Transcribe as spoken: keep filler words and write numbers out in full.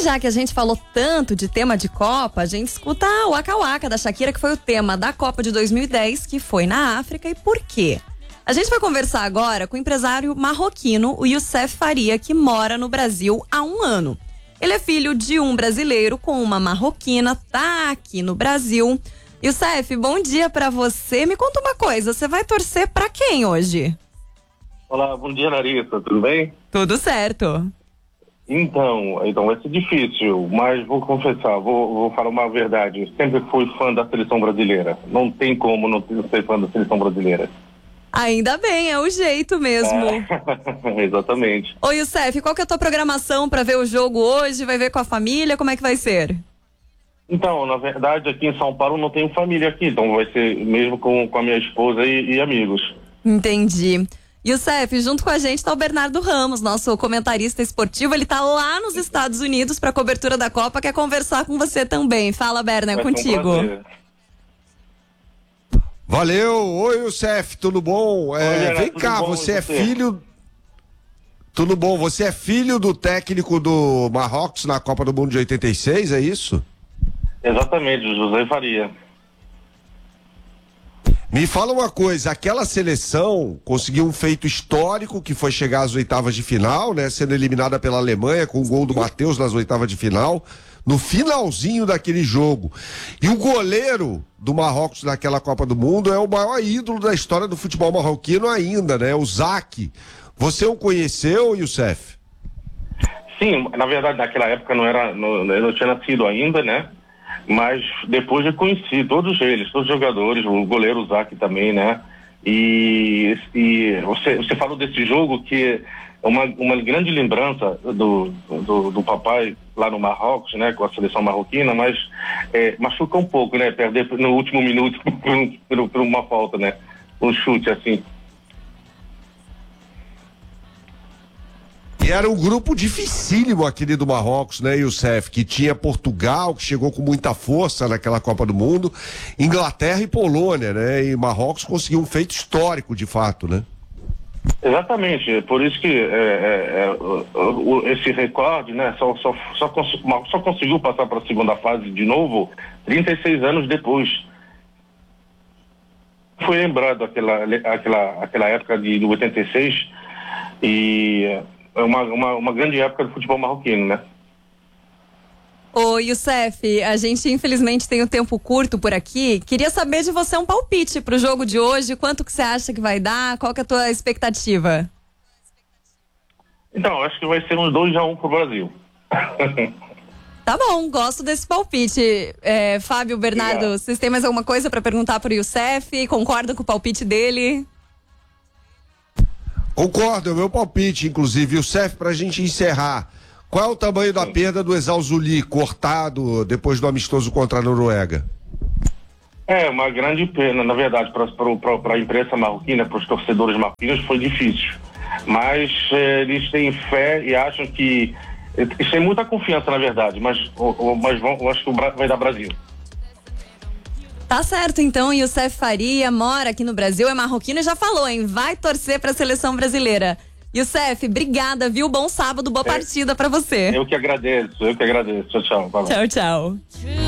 já que a gente falou tanto de tema de Copa, a gente escuta o Waka Waka da Shakira, que foi o tema da Copa de dois mil e dez, que foi na África, e por quê? A gente vai conversar agora com o empresário marroquino, o Youssef Faria, que mora no Brasil há um ano. Ele é filho de um brasileiro com uma marroquina, tá aqui no Brasil. Youssef, bom dia pra você. Me conta uma coisa, você vai torcer pra quem hoje? Olá, bom dia, Larissa, tudo bem? Tudo certo. Então, então vai ser difícil, mas vou confessar, vou, vou falar uma verdade. Eu sempre fui fã da seleção brasileira. Não tem como não ser fã da seleção brasileira. Ainda bem, é o jeito mesmo. É, exatamente. Ô, Youssef, qual que é a tua programação pra ver o jogo hoje? Vai ver com a família? Como é que vai ser? Então, na verdade, aqui em São Paulo não tenho família aqui, então vai ser mesmo com, com a minha esposa e, e amigos. Entendi. Youssef, junto com a gente tá o Bernardo Ramos, nosso comentarista esportivo. Ele tá lá nos Estados Unidos pra cobertura da Copa, quer conversar com você também. Fala, Berna, é contigo. Um Valeu, oi Youssef, tudo bom? É, Oi, Ana, vem tudo cá, bom, você é você? filho... Tudo bom, você é filho do técnico do Marrocos na Copa do Mundo de oitenta e seis, é isso? Exatamente, José Faria. Me fala uma coisa, aquela seleção conseguiu um feito histórico que foi chegar às oitavas de final, né? Sendo eliminada pela Alemanha com o gol do Matheus nas oitavas de final, no finalzinho daquele jogo. E o goleiro do Marrocos naquela Copa do Mundo é o maior ídolo da história do futebol marroquino ainda, né? O Zaki. Você o conheceu, Youssef? Sim, na verdade naquela época não era, não, eu não tinha nascido ainda, né? Mas depois eu conheci todos eles, todos os jogadores, o goleiro Zaki também, né? E, e você, você falou desse jogo que é uma, uma grande lembrança do, do, do papai lá no Marrocos, né? Com a seleção marroquina, mas é, machuca um pouco, né? Perder no último minuto por, por, por uma falta, né? Um chute assim. E era um grupo dificílimo aquele do Marrocos, né, Youssef? Que tinha Portugal, que chegou com muita força naquela Copa do Mundo, Inglaterra e Polônia, né? E Marrocos conseguiu um feito histórico, de fato, né? Exatamente, por isso que é, é, é, o, o, esse recorde, né, só, só, só, cons só conseguiu passar para a segunda fase de novo trinta e seis anos depois. Foi lembrado aquela, aquela, aquela época de, de oitenta e seis e é uma, uma, uma grande época do futebol marroquino, né? Ô, Youssef, a gente infelizmente tem um tempo curto por aqui. Queria saber de você um palpite pro jogo de hoje. Quanto que você acha que vai dar? Qual que é a tua expectativa? Então, acho que vai ser uns dois a um pro Brasil. Tá bom, gosto desse palpite. É, Fábio, Bernardo, Obrigado. vocês têm mais alguma coisa pra perguntar pro Youssef? Concordam com o palpite dele? Concordo, é o meu palpite, inclusive. Youssef, pra gente encerrar, qual é o tamanho da perda do Ezal Zuli, cortado depois do amistoso contra a Noruega? É, uma grande pena, na verdade, para a imprensa marroquina, para os torcedores marroquinos, foi difícil. Mas eh, eles têm fé e acham que... Eles têm muita confiança, na verdade, mas, mas vão, eu acho que vai dar Brasil. Tá certo, então, Youssef Faria mora aqui no Brasil, é marroquino e já falou, hein? Vai torcer pra seleção brasileira. Youssef, obrigada, viu? Bom sábado, boa É. partida pra você. Eu que agradeço, eu que agradeço. Tchau, tchau. Vai lá. Tchau, tchau.